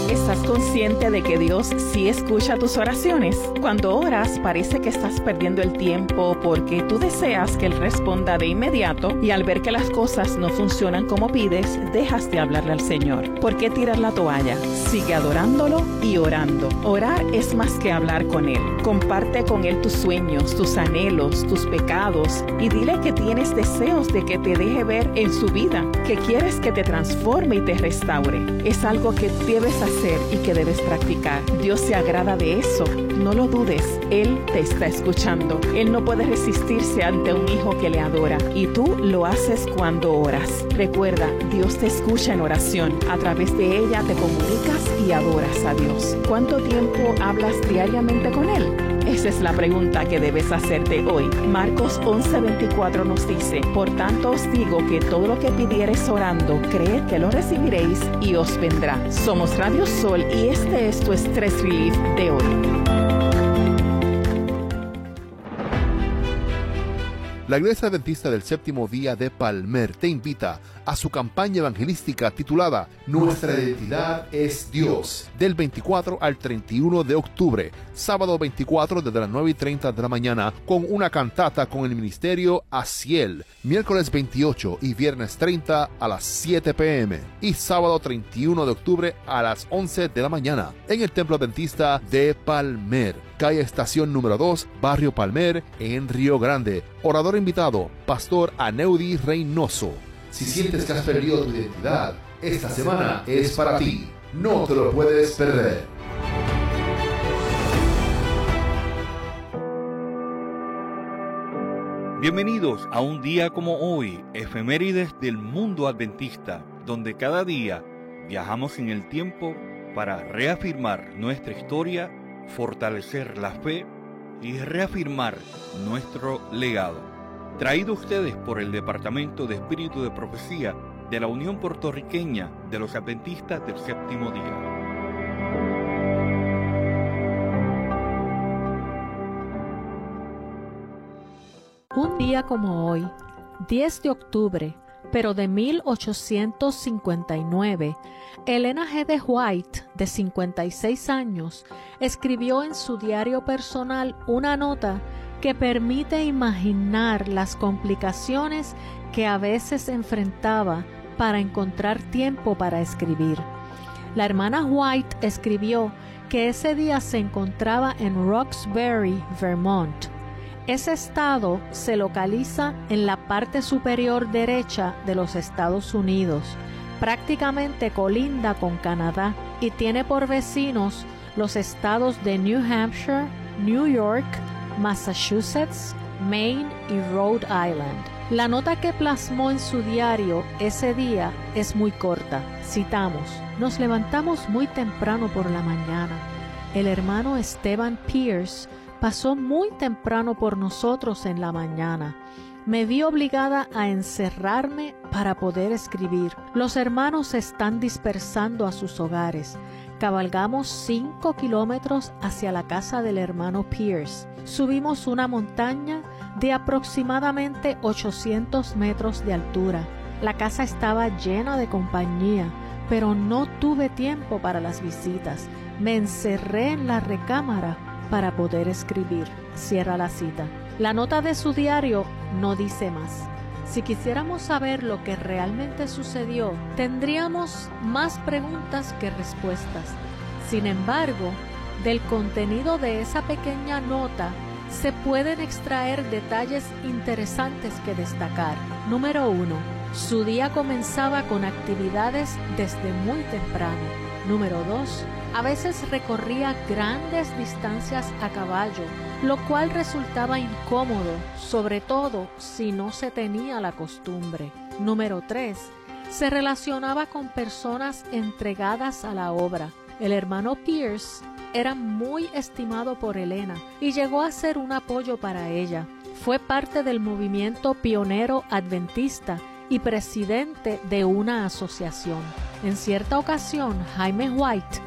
¿Estás consciente de que Dios sí escucha tus oraciones? Cuando oras, parece que estás perdiendo el tiempo porque tú deseas que Él responda de inmediato y al ver que las cosas no funcionan como pides, dejas de hablarle al Señor. ¿Por qué tirar la toalla? Sigue adorándolo y orando. Orar es más que hablar con Él. Comparte con Él tus sueños, tus anhelos, tus pecados y dile que tienes deseos de que te deje ver en su vida, que quieres que te transforme y te restaure. Es algo que debes hacer y que debes practicar. Dios se agrada de eso. No lo dudes. Él te está escuchando. Él no puede resistirse ante un hijo que le adora y tú lo haces cuando oras. Recuerda, Dios te escucha en oración. A través de ella te comunicas y adoras a Dios. ¿Cuánto tiempo hablas diariamente con Él? Esa es la pregunta que debes hacerte hoy. Marcos 11:24 nos dice: por tanto os digo que todo lo que pidiereis orando, creed que lo recibiréis y os vendrá. Somos Radio Sol y este es tu Stress Relief de hoy. La Iglesia Adventista del Séptimo Día de Palmer te invita a su campaña evangelística titulada Nuestra identidad es Dios, del 24 al 31 de octubre, sábado 24 desde las 9:30 de la mañana, con una cantata con el ministerio Aciel, miércoles 28 y viernes 30 a las 7 p.m. y sábado 31 de octubre a las 11 de la mañana, en el Templo Adventista de Palmer, calle Estación número 2, Barrio Palmer, en Río Grande. Orador invitado, Pastor Aneudi Reynoso. Si sientes que has perdido tu identidad, esta semana es para ti. No te lo puedes perder. Bienvenidos a un día como hoy, efemérides del mundo adventista, donde cada día viajamos en el tiempo para reafirmar nuestra historia, fortalecer la fe y reafirmar nuestro legado. Traído a ustedes por el Departamento de Espíritu de Profecía de la Unión Puertorriqueña de los Adventistas del Séptimo Día. Un día como hoy, 10 de octubre, pero de 1859, Elena G. de White, de 56 años, escribió en su diario personal una nota que permite imaginar las complicaciones que a veces enfrentaba para encontrar tiempo para escribir. La hermana White escribió que ese día se encontraba en Roxbury, Vermont. Ese estado se localiza en la parte superior derecha de los Estados Unidos, prácticamente colinda con Canadá y tiene por vecinos los estados de New Hampshire, New York, Massachusetts, Maine y Rhode Island. La nota que plasmó en su diario ese día es muy corta. Citamos: nos levantamos muy temprano por la mañana. El hermano Esteban Pierce pasó muy temprano por nosotros en la mañana. Me vi obligada a encerrarme para poder escribir. Los hermanos se están dispersando a sus hogares. Cabalgamos 5 kilómetros hacia la casa del hermano Pierce. Subimos una montaña de aproximadamente 800 metros de altura. La casa estaba llena de compañía, pero no tuve tiempo para las visitas. Me encerré en la recámara para poder escribir. Cierra la cita. La nota de su diario no dice más. Si quisiéramos saber lo que realmente sucedió, tendríamos más preguntas que respuestas. Sin embargo, del contenido de esa pequeña nota se pueden extraer detalles interesantes que destacar. Número 1. Su día comenzaba con actividades desde muy temprano. Número 2. A veces recorría grandes distancias a caballo, lo cual resultaba incómodo, sobre todo si no se tenía la costumbre. Número 3. Se relacionaba con personas entregadas a la obra. El hermano Pierce era muy estimado por Elena y llegó a ser un apoyo para ella. Fue parte del movimiento pionero adventista y presidente de una asociación. En cierta ocasión, Jaime White